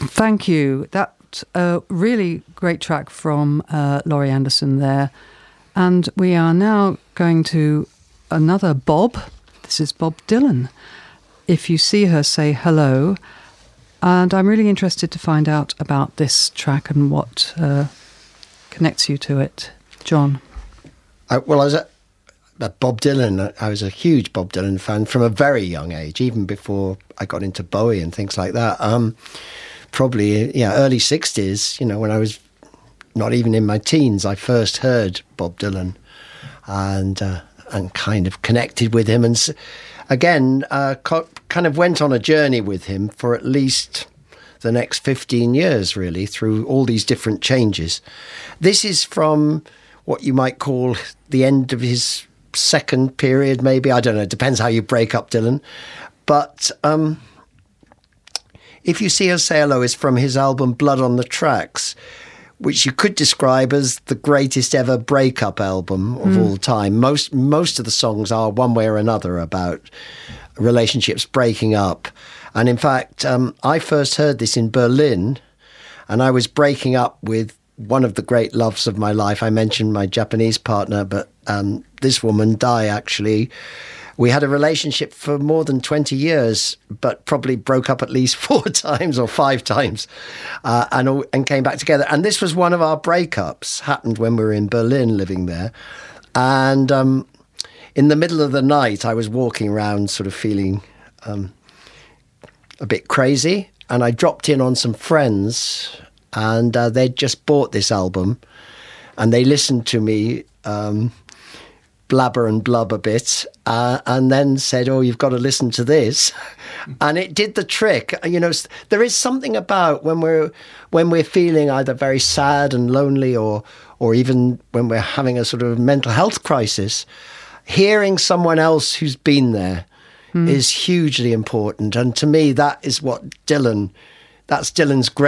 Thank you. That's a really great track from Laurie Anderson there. And we are now going to another Bob. This is Bob Dylan. If you see her, say hello. And I'm really interested to find out about this track and what connects you to it. John? Well, I was Bob Dylan. I was a huge Bob Dylan fan from a very young age, even before I got into Bowie and things like that. Probably, early 60s, when I was not even in my teens, I first heard Bob Dylan and kind of connected with him. And again, kind of went on a journey with him for at least the next 15 years, really, through all these different changes. This is from what you might call the end of his second period, maybe. I don't know. It depends how you break up Dylan. But If You See Her Say Hello is from his album Blood on the Tracks, which you could describe as the greatest ever breakup album of all time. Most of the songs are one way or another about relationships breaking up. And in fact, I first heard this in Berlin, and I was breaking up with one of the great loves of my life. I mentioned my Japanese partner, but this woman, Dai, actually, we had a relationship for more than 20 years, but probably broke up at least 4 times or 5 times and came back together. And this was one of our breakups, happened when we were in Berlin living there. And in the middle of the night, I was walking around sort of feeling a bit crazy. And I dropped in on some friends and they'd just bought this album. And they listened to me blabber and blub a bit, and then said, "Oh, you've got to listen to this," and it did the trick. There is something about when we're feeling either very sad and lonely, or even when we're having a sort of mental health crisis, hearing someone else who's been there is hugely important. And to me, that is what that's Dylan's great